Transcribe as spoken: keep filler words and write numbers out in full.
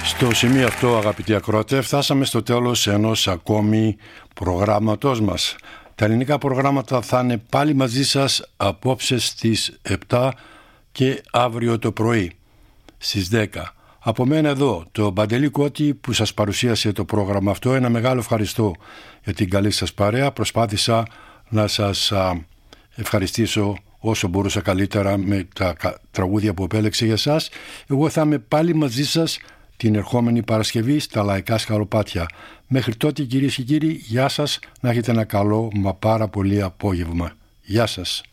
Στο σημείο αυτό, αγαπητοί ακροατές, φτάσαμε στο τέλος ενός ακόμη προγράμματός μας. Τα ελληνικά προγράμματα θα είναι πάλι μαζί σας απόψε στις επτά και αύριο το πρωί στις δέκα. Από μένα εδώ, το Παντελή Κώτη που σας παρουσίασε το πρόγραμμα αυτό, ένα μεγάλο ευχαριστώ για την καλή σας παρέα. Προσπάθησα να σας α, ευχαριστήσω όσο μπορούσα καλύτερα με τα τραγούδια που επέλεξε για σας. Εγώ θα είμαι πάλι μαζί σας την ερχόμενη Παρασκευή στα Λαϊκά Σκαλοπάτια. Μέχρι τότε, κυρίες και κύριοι, γεια σας, να έχετε ένα καλό μα πάρα πολύ απόγευμα. Γεια σας.